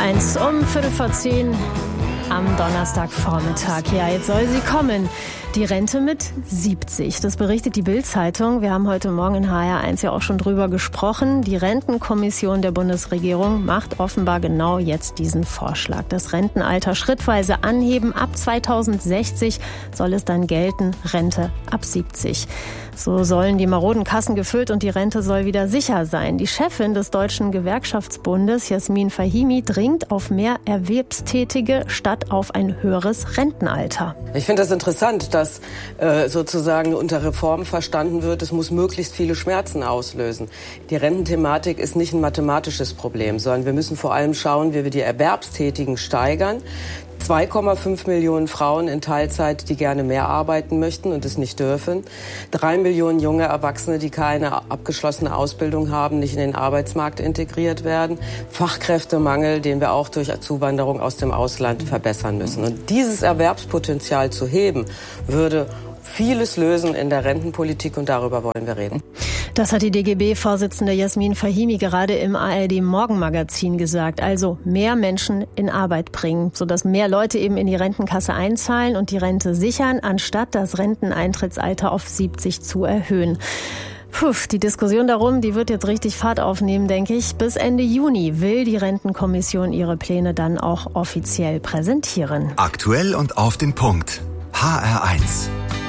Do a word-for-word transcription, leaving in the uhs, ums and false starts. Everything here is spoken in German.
eins um Viertel vor zehn am Donnerstagvormittag. Ja, jetzt soll sie kommen. Die Rente mit siebzig. Das berichtet die Bild-Zeitung. Wir haben heute Morgen in H R eins ja auch schon drüber gesprochen. Die Rentenkommission der Bundesregierung macht offenbar genau jetzt diesen Vorschlag. Das Rentenalter schrittweise anheben. Ab zweitausendsechzig soll es dann gelten. Rente ab siebzig. So sollen die maroden Kassen gefüllt und die Rente soll wieder sicher sein. Die Chefin des Deutschen Gewerkschaftsbundes, Jasmin Fahimi, dringt auf mehr Erwerbstätige statt auf ein höheres Rentenalter. Ich finde das interessant, dass äh, sozusagen unter Reform verstanden wird, es muss möglichst viele Schmerzen auslösen. Die Rententhematik ist nicht ein mathematisches Problem, sondern wir müssen vor allem schauen, wie wir die Erwerbstätigen steigern. zwei Komma fünf Millionen Frauen in Teilzeit, die gerne mehr arbeiten möchten und es nicht dürfen. Drei Millionen junge Erwachsene, die keine abgeschlossene Ausbildung haben, nicht in den Arbeitsmarkt integriert werden. Fachkräftemangel, den wir auch durch Zuwanderung aus dem Ausland verbessern müssen. Und dieses Erwerbspotenzial zu heben, würde vieles lösen in der Rentenpolitik und darüber wollen wir reden. Das hat die D G B-Vorsitzende Jasmin Fahimi gerade im A R D-Morgenmagazin gesagt. Also mehr Menschen in Arbeit bringen, sodass mehr Leute eben in die Rentenkasse einzahlen und die Rente sichern, anstatt das Renteneintrittsalter auf siebzig zu erhöhen. Puh, die Diskussion darum, die wird jetzt richtig Fahrt aufnehmen, denke ich. Bis Ende Juni will die Rentenkommission ihre Pläne dann auch offiziell präsentieren. Aktuell und auf den Punkt. H R eins.